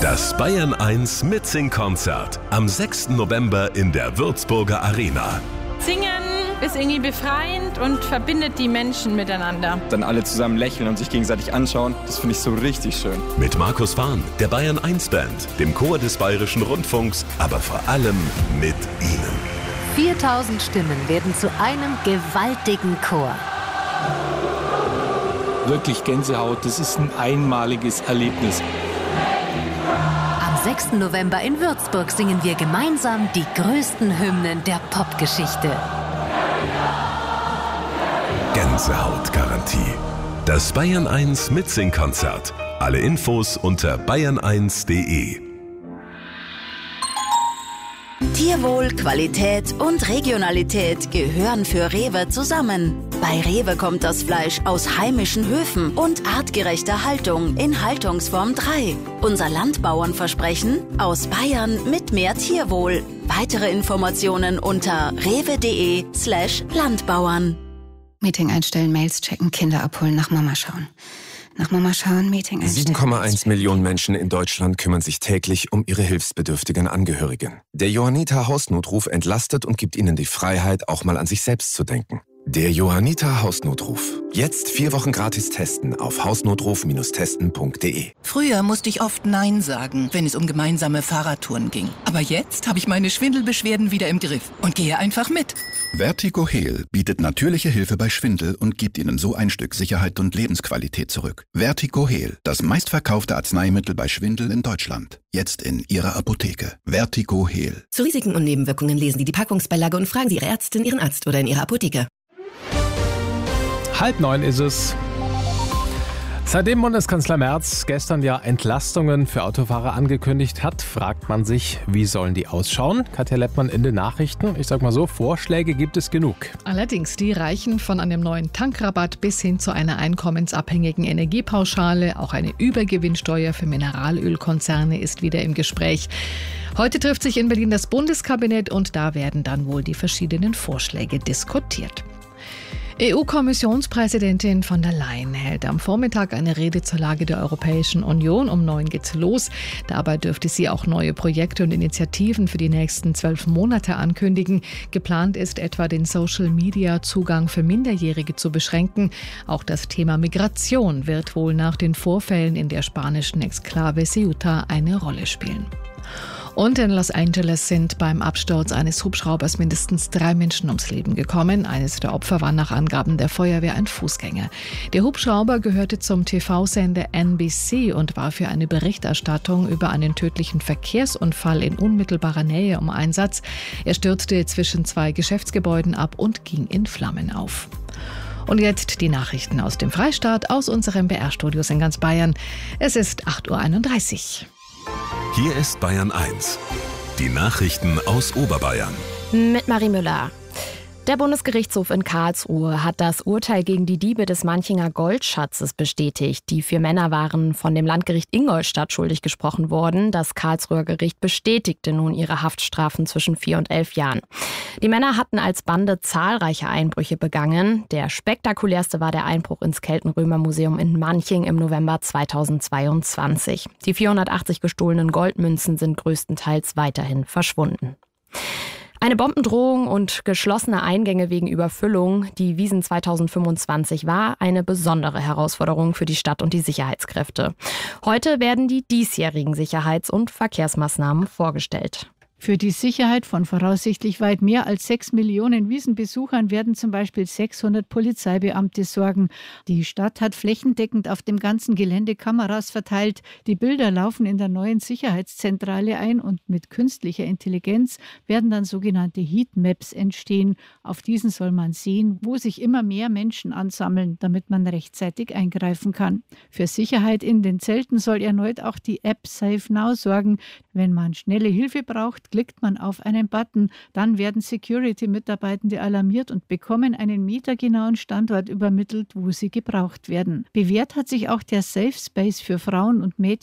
Das Bayern 1 Mitsing-Konzert am 6. November in der Würzburger Arena. Singen ist irgendwie befreiend und verbindet die Menschen miteinander. Dann alle zusammen lächeln und sich gegenseitig anschauen, das finde ich so richtig schön. Mit Markus Fahn, der Bayern 1 Band, dem Chor des Bayerischen Rundfunks, aber vor allem mit Ihnen. 4000 Stimmen werden zu einem gewaltigen Chor. Wirklich Gänsehaut, das ist ein einmaliges Erlebnis. Am 6. November in Würzburg singen wir gemeinsam die größten Hymnen der Popgeschichte. Gänsehautgarantie. Das Bayern 1 Mitsing-Konzert. Alle Infos unter bayern1.de. Tierwohl, Qualität und Regionalität gehören für Rewe zusammen. Bei Rewe kommt das Fleisch aus heimischen Höfen und artgerechter Haltung in Haltungsform 3. Unser Landbauernversprechen: aus Bayern mit mehr Tierwohl. Weitere Informationen unter rewe.de/Landbauern. Meeting einstellen, Mails checken, Kinder abholen, nach Mama schauen. Nach Mama schauen, Meeting einstellen. 7,1 Millionen Menschen in Deutschland kümmern sich täglich um ihre hilfsbedürftigen Angehörigen. Der Johanniter Hausnotruf entlastet und gibt ihnen die Freiheit, auch mal an sich selbst zu denken. Der Johanniter Hausnotruf. Jetzt 4 Wochen gratis testen auf hausnotruf-testen.de. Früher musste ich oft Nein sagen, wenn es um gemeinsame Fahrradtouren ging. Aber jetzt habe ich meine Schwindelbeschwerden wieder im Griff und gehe einfach mit. Vertigo Heal bietet natürliche Hilfe bei Schwindel und gibt Ihnen so ein Stück Sicherheit und Lebensqualität zurück. Vertigo Heal, das meistverkaufte Arzneimittel bei Schwindel in Deutschland. Jetzt in Ihrer Apotheke. Vertigo Heal. Zu Risiken und Nebenwirkungen lesen Sie die Packungsbeilage und fragen Sie Ihre Ärztin, Ihren Arzt oder in Ihrer Apotheke. 8:30 ist es. Seitdem Bundeskanzler Merz gestern ja Entlastungen für Autofahrer angekündigt hat, fragt man sich, wie sollen die ausschauen? Katja Leppmann in den Nachrichten. Ich sag mal so, Vorschläge gibt es genug. Allerdings, die reichen von einem neuen Tankrabatt bis hin zu einer einkommensabhängigen Energiepauschale. Auch eine Übergewinnsteuer für Mineralölkonzerne ist wieder im Gespräch. Heute trifft sich in Berlin das Bundeskabinett und da werden dann wohl die verschiedenen Vorschläge diskutiert. EU-Kommissionspräsidentin von der Leyen hält am Vormittag eine Rede zur Lage der Europäischen Union. Um 9 geht's los. Dabei dürfte sie auch neue Projekte und Initiativen für die nächsten 12 Monate ankündigen. Geplant ist etwa, den Social-Media-Zugang für Minderjährige zu beschränken. Auch das Thema Migration wird wohl nach den Vorfällen in der spanischen Exklave Ceuta eine Rolle spielen. Und in Los Angeles sind beim Absturz eines Hubschraubers mindestens 3 Menschen ums Leben gekommen. Eines der Opfer war nach Angaben der Feuerwehr ein Fußgänger. Der Hubschrauber gehörte zum TV-Sender NBC und war für eine Berichterstattung über einen tödlichen Verkehrsunfall in unmittelbarer Nähe im Einsatz. Er stürzte zwischen 2 Geschäftsgebäuden ab und ging in Flammen auf. Und jetzt die Nachrichten aus dem Freistaat, aus unseren BR-Studios in ganz Bayern. Es ist 8:31 Uhr. Hier ist Bayern 1. Die Nachrichten aus Oberbayern. Mit Marie Müller. Der Bundesgerichtshof in Karlsruhe hat das Urteil gegen die Diebe des Manchinger Goldschatzes bestätigt. Die 4 Männer waren von dem Landgericht Ingolstadt schuldig gesprochen worden. Das Karlsruher Gericht bestätigte nun ihre Haftstrafen zwischen 4 und 11 Jahren. Die Männer hatten als Bande zahlreiche Einbrüche begangen. Der spektakulärste war der Einbruch ins Keltenrömermuseum in Manching im November 2022. Die 480 gestohlenen Goldmünzen sind größtenteils weiterhin verschwunden. Eine Bombendrohung und geschlossene Eingänge wegen Überfüllung, die Wiesn 2025 war eine besondere Herausforderung für die Stadt und die Sicherheitskräfte. Heute werden die diesjährigen Sicherheits- und Verkehrsmaßnahmen vorgestellt. Für die Sicherheit von voraussichtlich weit mehr als 6 Millionen Wiesnbesuchern werden zum Beispiel 600 Polizeibeamte sorgen. Die Stadt hat flächendeckend auf dem ganzen Gelände Kameras verteilt. Die Bilder laufen in der neuen Sicherheitszentrale ein und mit künstlicher Intelligenz werden dann sogenannte Heatmaps entstehen. Auf diesen soll man sehen, wo sich immer mehr Menschen ansammeln, damit man rechtzeitig eingreifen kann. Für Sicherheit in den Zelten soll erneut auch die App Safe Now sorgen. Wenn man schnelle Hilfe braucht, klickt man auf einen Button, dann werden Security-Mitarbeitende alarmiert und bekommen einen metergenauen Standort übermittelt, wo sie gebraucht werden. Bewährt hat sich auch der Safe Space für Frauen und Mädchen